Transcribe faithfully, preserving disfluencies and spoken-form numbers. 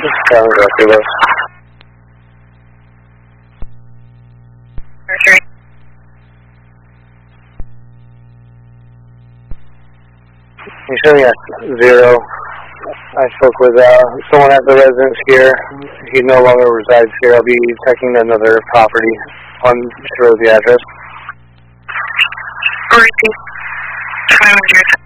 Sound director there. Okay. He's showing us zero. I spoke with uh, someone at the residence here. He no longer resides here. I'll be checking another property on sure the address. five hundred.